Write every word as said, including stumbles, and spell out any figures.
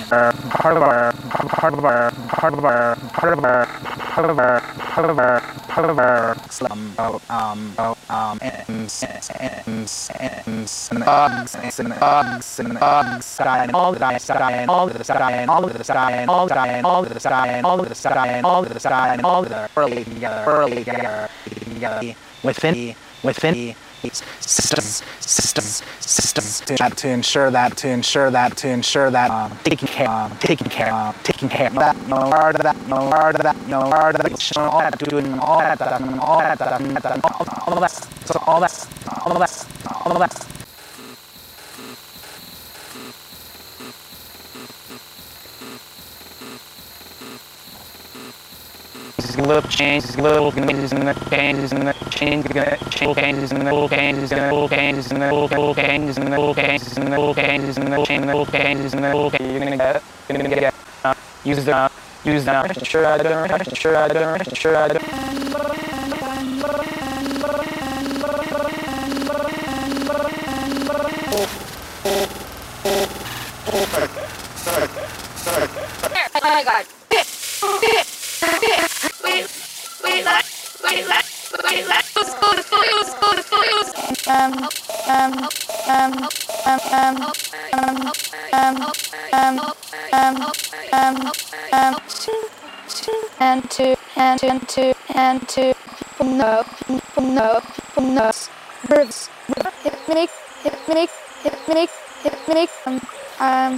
hardware, hardware, hardware, hardware, hardware, hardware, hardware, slum, oh, um, oh, um, ems, ems, ems, and bugs, and bugs, and bugs, sky, and all the sky, sky, and all the sky, and all the sky, and all the sky, and all the sky, and all the sky, and all the sky, and all the early together, early together, together, within, within, systems, systems, systems to, to ensure that, to ensure that, to ensure that, um, taking care, um, taking care, um, taking care of that, no part of that, no part of that, no part of that, all that, doing all that, all that, all that, so all that, all that, all that. Little changes, little changes, and the changes, and the changes, little changes, and the little changes, and the little changes, and the little changes, and the little changes, and the little changes, and the little changes, and the little changes, and the little changes. You're gonna get, you're gonna get, uh, use the, use the. Sure I don't, sure I don't, sure I don't. Oh my God. Wait, wait, let, wait, let, wait, let, foils, foils, foils, foils. Um, um, um, um, um, um, um, um, um, um, and to, and to, and to, and to, no, no, no, verbs, hypnic, hypnic, hypnic, hypnic, um, um,